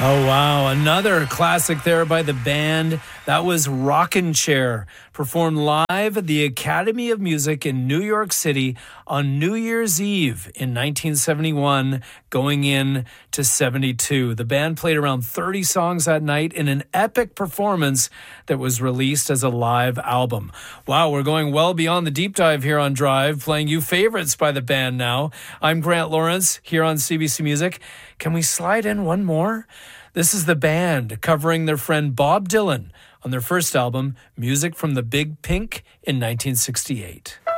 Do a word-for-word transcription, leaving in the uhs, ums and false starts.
Oh, wow. Another classic there by the band. That was Rockin' Chair, performed live at the Academy of Music in New York City on New Year's Eve in nineteen seventy-one, going in to seventy-two. The band played around thirty songs that night in an epic performance that was released as a live album. Wow, we're going well beyond the deep dive here on Drive, playing you favorites by the band now. I'm Grant Lawrence here on C B C Music. Can we slide in one more? This is the band covering their friend Bob Dylan on their first album, Music from the Big Pink, in nineteen sixty-eight.